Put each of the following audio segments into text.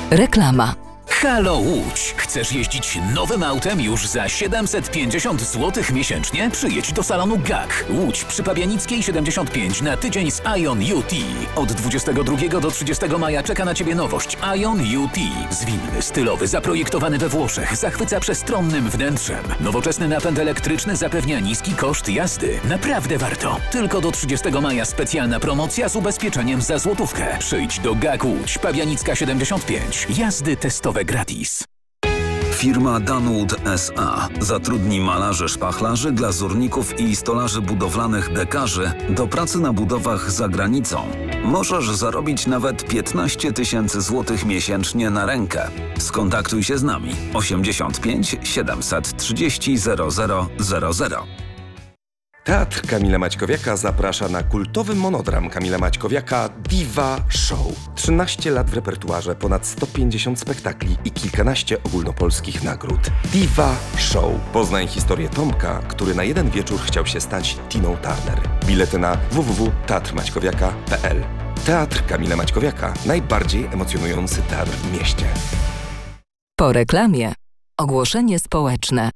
Reklama. Halo Łódź! Chcesz jeździć nowym autem już za 750 zł miesięcznie? Przyjedź do salonu GAK. Łódź przy Pabianickiej 75 na tydzień z Ion UT. Od 22 do 30 maja czeka na Ciebie nowość Ion UT. Zwinny, stylowy, zaprojektowany we Włoszech, zachwyca przestronnym wnętrzem. Nowoczesny napęd elektryczny zapewnia niski koszt jazdy. Naprawdę warto. Tylko do 30 maja specjalna promocja z ubezpieczeniem za złotówkę. Przyjdź do GAK Łódź, Pabianicka 75. Jazdy testowe gratis. Firma Danwood S.A. zatrudni malarzy, szpachlarzy, glazurników i stolarzy budowlanych dekarzy do pracy na budowach za granicą. Możesz zarobić nawet 15 000 złotych miesięcznie na rękę. Skontaktuj się z nami 85 730 0000. Teatr Kamila Maćkowiaka zaprasza na kultowy monodram Kamila Maćkowiaka Diva Show. 13 lat w repertuarze, ponad 150 spektakli i kilkanaście ogólnopolskich nagród. Diva Show. Poznaj historię Tomka, który na jeden wieczór chciał się stać Tiną Turner. Bilety na www.teatrmaćkowiaka.pl. Teatr Kamila Maćkowiaka. Najbardziej emocjonujący teatr w mieście. Po reklamie. Ogłoszenie społeczne.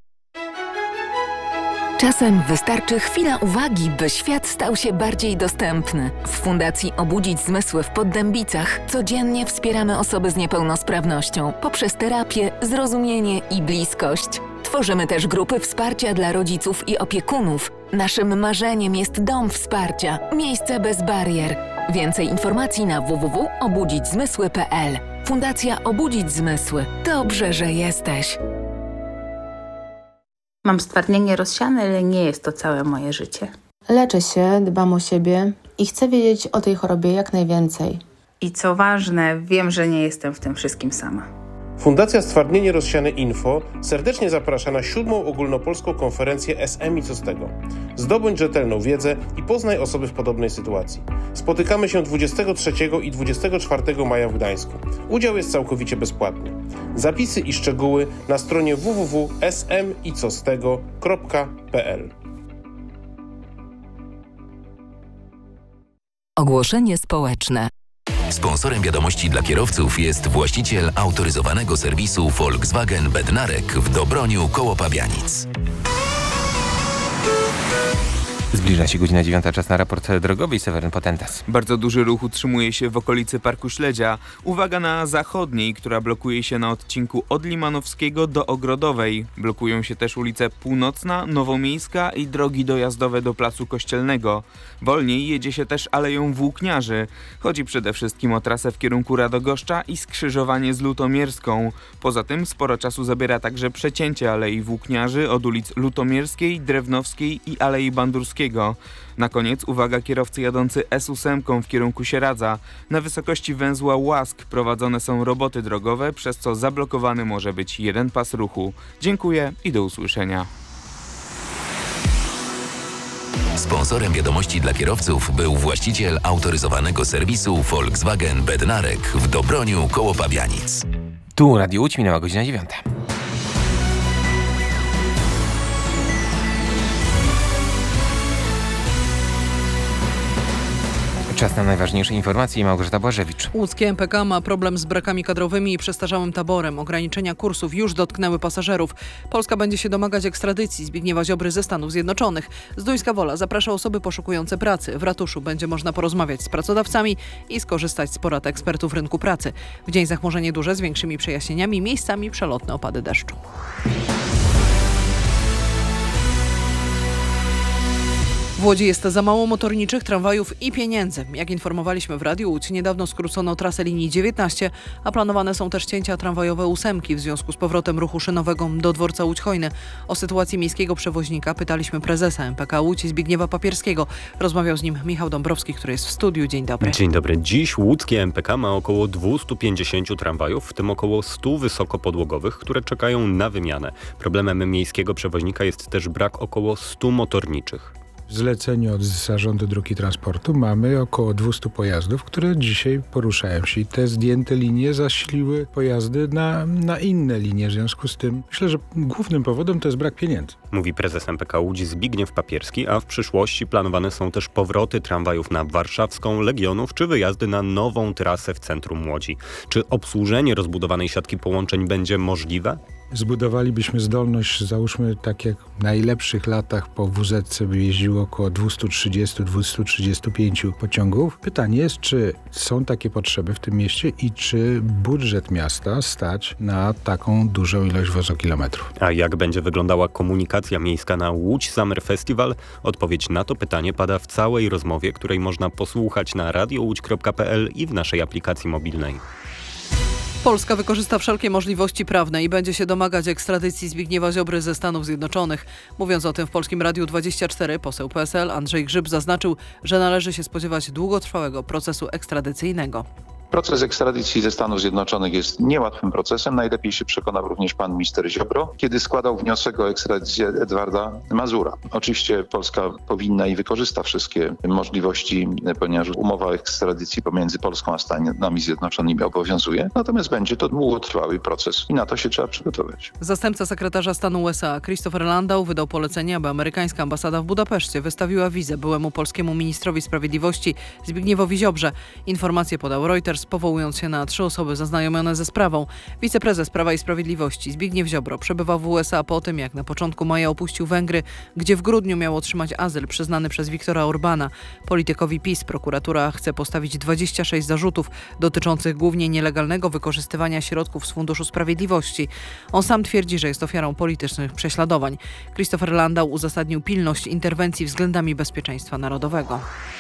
Czasem wystarczy chwila uwagi, by świat stał się bardziej dostępny. W Fundacji Obudzić Zmysły w Poddębicach codziennie wspieramy osoby z niepełnosprawnością poprzez terapię, zrozumienie i bliskość. Tworzymy też grupy wsparcia dla rodziców i opiekunów. Naszym marzeniem jest dom wsparcia, miejsce bez barier. Więcej informacji na www.obudzićzmysły.pl. Fundacja Obudzić Zmysły. Dobrze, że jesteś. Mam stwardnienie rozsiane, ale nie jest to całe moje życie. Leczę się, dbam o siebie i chcę wiedzieć o tej chorobie jak najwięcej. I co ważne, wiem, że nie jestem w tym wszystkim sama. Fundacja Stwardnienie Rozsiane Info serdecznie zaprasza na 7. ogólnopolską konferencję SM i co z tego. Zdobądź rzetelną wiedzę i poznaj osoby w podobnej sytuacji. Spotykamy się 23 i 24 maja w Gdańsku. Udział jest całkowicie bezpłatny. Zapisy i szczegóły na stronie www.smicostego.pl. Ogłoszenie społeczne. Sponsorem wiadomości dla kierowców jest właściciel autoryzowanego serwisu Volkswagen Bednarek w Dobroniu koło Pabianic. Zbliża się godzina 9, czas na raport drogowy i Seweryn Potentas. Bardzo duży ruch utrzymuje się w okolicy Parku Śledzia. Uwaga na zachodniej, która blokuje się na odcinku od Limanowskiego do Ogrodowej. Blokują się też ulice Północna, Nowomiejska i drogi dojazdowe do Placu Kościelnego. Wolniej jedzie się też Aleją Włókniarzy. Chodzi przede wszystkim o trasę w kierunku Radogoszcza i skrzyżowanie z Lutomierską. Poza tym sporo czasu zabiera także przecięcie Alei Włókniarzy od ulic Lutomierskiej, Drewnowskiej i Alei Bandurskiej. Na koniec uwaga kierowcy jadący S8 w kierunku Sieradza. Na wysokości węzła Łask prowadzone są roboty drogowe, przez co zablokowany może być jeden pas ruchu. Dziękuję i do usłyszenia. Sponsorem wiadomości dla kierowców był właściciel autoryzowanego serwisu Volkswagen Bednarek w Dobroniu koło Pabianic. Tu Radio Łódź, minęła godzina 9. Czas na najważniejsze informacje. Małgorzata Błażewicz. Łódzkie MPK ma problem z brakami kadrowymi i przestarzałym taborem. Ograniczenia kursów już dotknęły pasażerów. Polska będzie się domagać ekstradycji Zbigniewa Ziobry ze Stanów Zjednoczonych. Zduńska Wola zaprasza osoby poszukujące pracy. W ratuszu będzie można porozmawiać z pracodawcami i skorzystać z porad ekspertów rynku pracy. W dzień zachmurzenie duże z większymi przejaśnieniami, miejscami przelotne opady deszczu. W Łodzi jest za mało motorniczych, tramwajów i pieniędzy. Jak informowaliśmy w Radiu Łódź, niedawno skrócono trasę linii 19, a planowane są też cięcia tramwajowe 8 w związku z powrotem ruchu szynowego do dworca Łódź-Hojny. O sytuacji miejskiego przewoźnika pytaliśmy prezesa MPK Łódź Zbigniewa Papierskiego. Rozmawiał z nim Michał Dąbrowski, który jest w studiu. Dzień dobry. Dzień dobry. Dziś łódzkie MPK ma około 250 tramwajów, w tym około 100 wysokopodłogowych, które czekają na wymianę. Problemem miejskiego przewoźnika jest też brak około 100 motorniczych. W zleceniu od Zarządu Dróg i Transportu mamy około 200 pojazdów, które dzisiaj poruszają się i te zdjęte linie zasiliły pojazdy na inne linie. W związku z tym myślę, że głównym powodem to jest brak pieniędzy. mówi prezes MPK Łódź Zbigniew Papierski, a w przyszłości planowane są też powroty tramwajów na Warszawską, Legionów czy wyjazdy na nową trasę w centrum Łodzi. Czy obsłużenie rozbudowanej siatki połączeń będzie możliwe? Zbudowalibyśmy zdolność, załóżmy tak jak w najlepszych latach po WZ by jeździło około 230-235 pociągów. Pytanie jest, czy są takie potrzeby w tym mieście i czy budżet miasta stać na taką dużą ilość wozokilometrów. A jak będzie wyglądała komunikacja miejska na Łódź Summer Festival? Odpowiedź na to pytanie pada w całej rozmowie, której można posłuchać na radiołódź.pl i w naszej aplikacji mobilnej. Polska wykorzysta wszelkie możliwości prawne i będzie się domagać ekstradycji Zbigniewa Ziobry ze Stanów Zjednoczonych. Mówiąc o tym w Polskim Radiu 24, poseł PSL Andrzej Grzyb zaznaczył, że należy się spodziewać długotrwałego procesu ekstradycyjnego. Proces ekstradycji ze Stanów Zjednoczonych jest niełatwym procesem. Najlepiej się przekonał również pan minister Ziobro, kiedy składał wniosek o ekstradycję Edwarda Mazura. Oczywiście Polska powinna i wykorzysta wszystkie możliwości, ponieważ umowa o ekstradycji pomiędzy Polską a Stanami Zjednoczonymi obowiązuje. Natomiast będzie to długotrwały proces i na to się trzeba przygotować. Zastępca sekretarza stanu USA Christopher Landau wydał polecenie, aby amerykańska ambasada w Budapeszcie wystawiła wizę byłemu polskiemu ministrowi sprawiedliwości Zbigniewowi Ziobrze. Informacje podał Reuters, powołując się na 3 osoby zaznajomione ze sprawą. Wiceprezes Prawa i Sprawiedliwości Zbigniew Ziobro przebywał w USA po tym, jak na początku maja opuścił Węgry, gdzie w grudniu miał otrzymać azyl przyznany przez Viktora Orbána. Politykowi PiS prokuratura chce postawić 26 zarzutów dotyczących głównie nielegalnego wykorzystywania środków z Funduszu Sprawiedliwości. On sam twierdzi, że jest ofiarą politycznych prześladowań. Christopher Landau uzasadnił pilność interwencji względami bezpieczeństwa narodowego.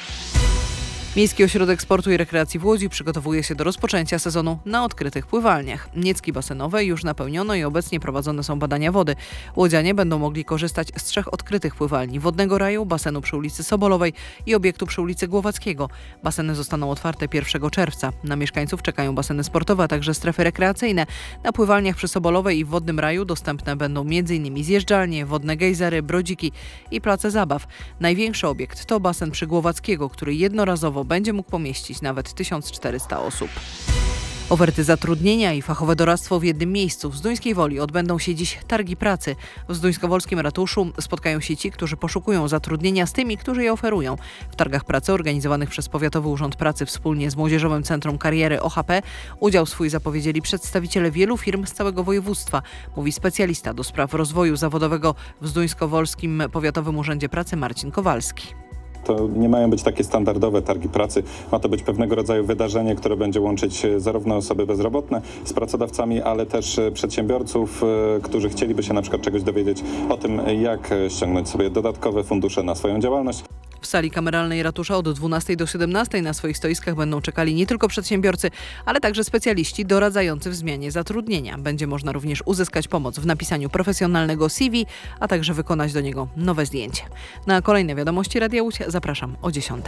Miejski Ośrodek Sportu i Rekreacji w Łodzi przygotowuje się do rozpoczęcia sezonu na odkrytych pływalniach. Niecki basenowe już napełniono i obecnie prowadzone są badania wody. Łodzianie będą mogli korzystać z 3 odkrytych pływalni: Wodnego Raju, basenu przy ulicy Sobolowej i obiektu przy ulicy Głowackiego. Baseny zostaną otwarte 1 czerwca. Na mieszkańców czekają baseny sportowe, a także strefy rekreacyjne. Na pływalniach przy Sobolowej i w Wodnym Raju dostępne będą m.in. zjeżdżalnie, wodne gejzery, brodziki i place zabaw. Największy obiekt to basen przy Głowackiego, który jednorazowo będzie mógł pomieścić nawet 1400 osób. Oferty zatrudnienia i fachowe doradztwo w jednym miejscu. W Zduńskiej Woli odbędą się dziś targi pracy. W Zduńskowolskim ratuszu spotkają się ci, którzy poszukują zatrudnienia, z tymi, którzy je oferują. W targach pracy organizowanych przez Powiatowy Urząd Pracy wspólnie z Młodzieżowym Centrum Kariery OHP udział swój zapowiedzieli przedstawiciele wielu firm z całego województwa, mówi specjalista do spraw rozwoju zawodowego w Zduńskowolskim Powiatowym Urzędzie Pracy Marcin Kowalski. To nie mają być takie standardowe targi pracy. Ma to być pewnego rodzaju wydarzenie, które będzie łączyć zarówno osoby bezrobotne z pracodawcami, ale też przedsiębiorców, którzy chcieliby się na przykład czegoś dowiedzieć o tym, jak ściągnąć sobie dodatkowe fundusze na swoją działalność. W sali kameralnej ratusza od 12 do 17 na swoich stoiskach będą czekali nie tylko przedsiębiorcy, ale także specjaliści doradzający w zmianie zatrudnienia. Będzie można również uzyskać pomoc w napisaniu profesjonalnego CV, a także wykonać do niego nowe zdjęcie. Na kolejne wiadomości Radia Łódź zapraszam o 10.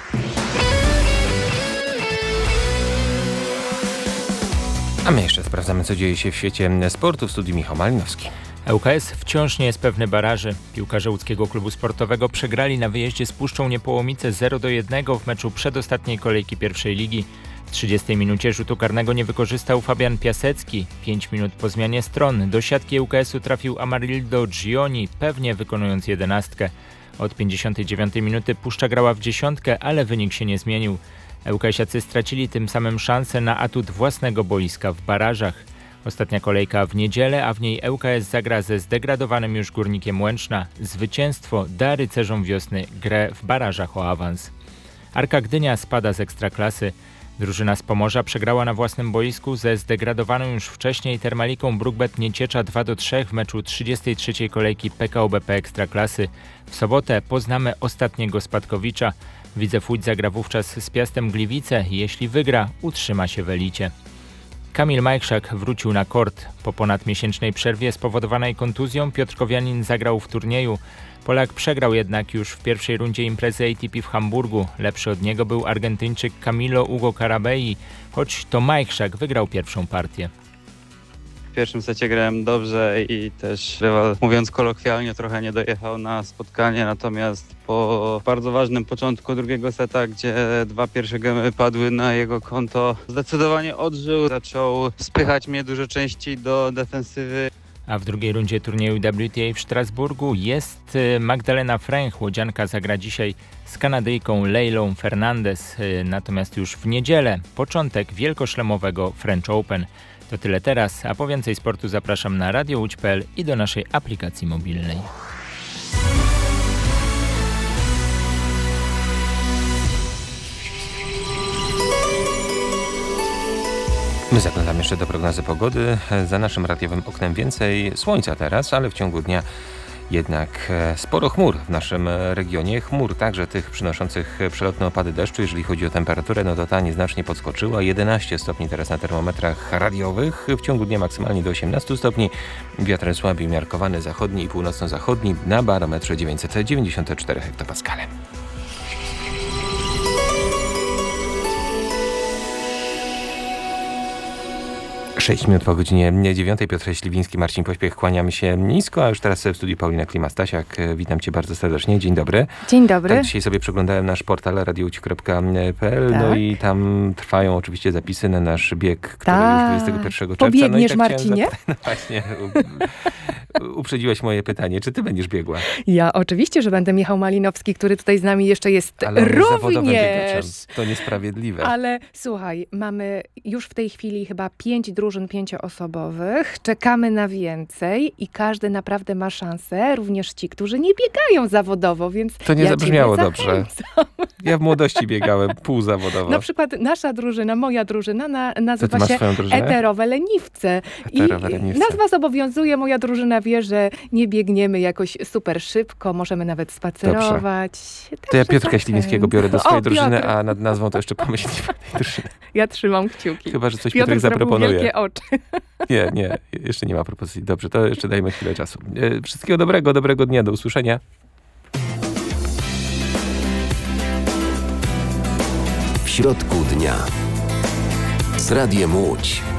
A my jeszcze sprawdzamy, co dzieje się w świecie sportu. W studiu Michał Malinowski. ŁKS wciąż nie jest pewny baraży. Piłkarze łódzkiego klubu sportowego przegrali na wyjeździe z Puszczą Niepołomice 0-1 w meczu przedostatniej kolejki pierwszej ligi. W 30 minucie rzutu karnego nie wykorzystał Fabian Piasecki. 5 minut po zmianie stron do siatki ŁKS-u trafił Amarildo Gioni, pewnie wykonując 11. Od 59 minuty Puszcza grała w dziesiątkę, ale wynik się nie zmienił. ŁKS-iacy stracili tym samym szansę na atut własnego boiska w barażach. Ostatnia kolejka w niedzielę, a w niej ŁKS zagra ze zdegradowanym już Górnikiem Łęczna. Zwycięstwo da rycerzom wiosny grę w barażach o awans. Arka Gdynia spada z Ekstraklasy. Drużyna z Pomorza przegrała na własnym boisku ze zdegradowaną już wcześniej Termaliką Brukbet Nieciecza 2-3 w meczu 33. kolejki PKO BP Ekstraklasy. W sobotę poznamy ostatniego spadkowicza. Widzew Łódź zagra wówczas z Piastem Gliwice. Jeśli wygra, utrzyma się w elicie. Kamil Majchrzak wrócił na kort. Po ponadmiesięcznej przerwie spowodowanej kontuzją Piotrkowianin zagrał w turnieju. Polak przegrał jednak już w pierwszej rundzie imprezy ATP w Hamburgu. Lepszy od niego był Argentyńczyk Camilo Hugo Carabelli, choć to Majchrzak wygrał pierwszą partię. W pierwszym secie grałem dobrze i też rywal, mówiąc kolokwialnie, trochę nie dojechał na spotkanie, natomiast po bardzo ważnym początku drugiego seta, gdzie 2 pierwsze gemy padły na jego konto, zdecydowanie odżył, zaczął spychać mnie dużo częściej do defensywy. A w drugiej rundzie turnieju WTA w Strasburgu jest Magdalena Fręch. Łodzianka zagra dzisiaj z Kanadyjką Leilą Fernandez. Natomiast już w niedzielę początek wielkoszlemowego French Open. To tyle teraz, a po więcej sportu zapraszam na radiołódź.pl i do naszej aplikacji mobilnej. My zaglądamy jeszcze do prognozy pogody. Za naszym radiowym oknem więcej słońca teraz, ale w ciągu dnia jednak sporo chmur w naszym regionie. Chmur także tych przynoszących przelotne opady deszczu. Jeżeli chodzi o temperaturę, no to ta nieznacznie podskoczyła. 11 stopni teraz na termometrach radiowych. W ciągu dnia maksymalnie do 18 stopni. Wiatr słaby umiarkowany zachodni i północno-zachodni na barometrze 994 hektopaskale. 6 minut po godzinie 9. Piotr Śliwiński, Marcin Pośpiech, kłaniamy się nisko, a już teraz w studiu Paulina Klima-Stasiak. Witam Cię bardzo serdecznie. Dzień dobry. Dzień dobry. Tak, dzisiaj sobie przeglądałem nasz portal radiołódź.pl, tak. No i tam trwają oczywiście zapisy na nasz bieg, który już 21 czerwca. Pobiegniesz, no i tak Marcinie? No właśnie, uprzedziłeś moje pytanie. Czy Ty będziesz biegła? Ja oczywiście, że będę. Michał Malinowski, który tutaj z nami jeszcze jest ale również. To niesprawiedliwe. Ale słuchaj, mamy już w tej chwili chyba 5 drużyn 5-osobowych. Czekamy na więcej i każdy naprawdę ma szansę, również ci, którzy nie biegają zawodowo, więc to nie ja zabrzmiało dobrze. Ja w młodości biegałem półzawodowo. Na przykład nasza drużyna, moja drużyna nazywa się Eterowe Leniwce. Eterowe Leniwce. Nas was obowiązuje, moja drużyna wie, że nie biegniemy jakoś super szybko, możemy nawet spacerować. To ja Piotrka Śliwińskiego biorę do swojej drużyny, a nad nazwą to jeszcze pomyślimy tej drużyny. Ja trzymam kciuki. Chyba, że coś Piotrek zaproponuje. Wielkie oczy. Nie, jeszcze nie ma propozycji. Dobrze, to jeszcze dajmy chwilę czasu. Wszystkiego dobrego dnia, do usłyszenia. W środku dnia z Radiem Łódź.